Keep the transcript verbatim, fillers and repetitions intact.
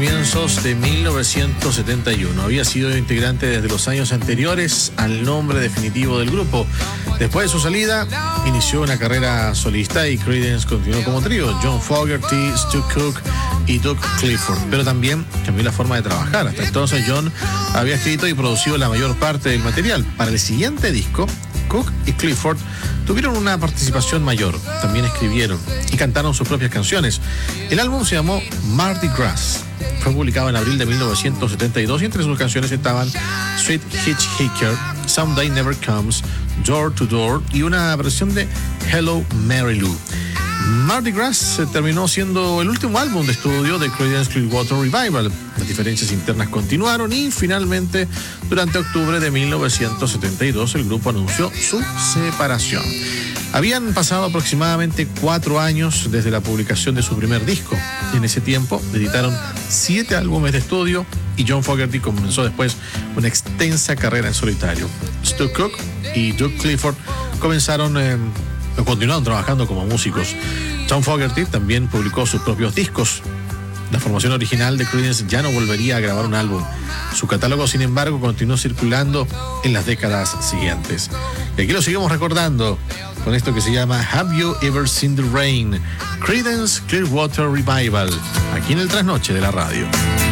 Comienzos de mil novecientos setenta y uno. Había sido integrante desde los años anteriores al nombre definitivo del grupo. Después de su salida, inició una carrera solista y Creedence continuó como trío. John Fogerty, Stu Cook y Doug Clifford. Pero también cambió la forma de trabajar. Hasta entonces John había escrito y producido la mayor parte del material. Para el siguiente disco, Cook y Clifford tuvieron una participación mayor. También escribieron y cantaron sus propias canciones. El álbum se llamó Mardi Gras. Fue publicado en abril de mil novecientos setenta y dos y entre sus canciones estaban Sweet Hitchhiker, Someday Never Comes, Door to Door y una versión de Hello Mary Lou. Mardi Gras terminó siendo el último álbum de estudio de Creedence Clearwater Revival. Las diferencias internas continuaron y finalmente, durante octubre de mil novecientos setenta y dos, el grupo anunció su separación. Habían pasado aproximadamente cuatro años desde la publicación de su primer disco. En ese tiempo editaron siete álbumes de estudio y John Fogerty comenzó después una extensa carrera en solitario. Stu Cook y Doug Clifford comenzaron eh, o continuaron trabajando como músicos. John Fogerty también publicó sus propios discos. La formación original de Creedence ya no volvería a grabar un álbum. Su catálogo, sin embargo, continuó circulando en las décadas siguientes. Y aquí lo seguimos recordando con esto que se llama Have You Ever Seen the Rain? Creedence Clearwater Revival, aquí en el Trasnoche de la radio.